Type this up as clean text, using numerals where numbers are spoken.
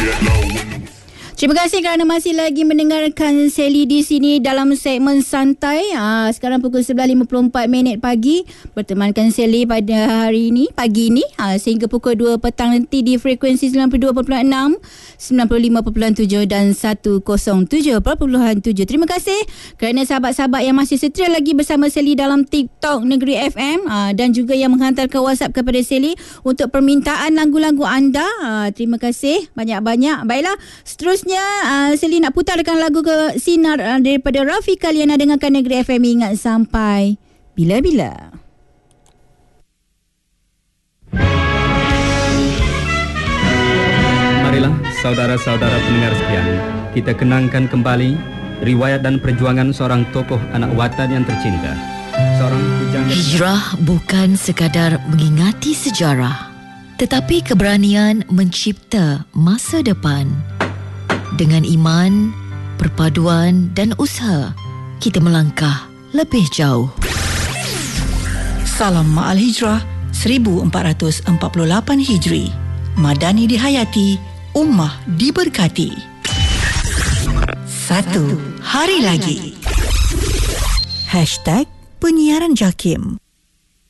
Terima kasih kerana masih lagi mendengarkan Sally di sini dalam segmen santai. Sekarang pukul 11.54 pagi. Bertemankan Sally pada hari ini, pagi ini, sehingga pukul 2 petang nanti di frekuensi 92.6, 95.7 dan 107.7. Terima kasih kerana sahabat-sahabat yang masih setia lagi bersama Sally dalam TikTok Negeri FM, dan juga yang menghantarkan WhatsApp kepada Sally untuk permintaan lagu-lagu anda. Terima kasih banyak-banyak. Baiklah, seterusnya Sally nak putarkan lagu ke Sinar daripada Rafi Kaliana. Dengarkan Negeri FM, ingat sampai bila-bila. Marilah saudara-saudara pendengar sekalian, kita kenangkan kembali riwayat dan perjuangan seorang tokoh anak watan yang tercinta. Seorang pujangga. Hijrah bukan sekadar mengingati sejarah, tetapi keberanian mencipta masa depan. Dengan iman, perpaduan dan usaha, kita melangkah lebih jauh. Salam Ma'al Hijrah 1448 Hijri. Madani dihayati, ummah diberkati. Satu hari lagi. #penyiaran JAKIM.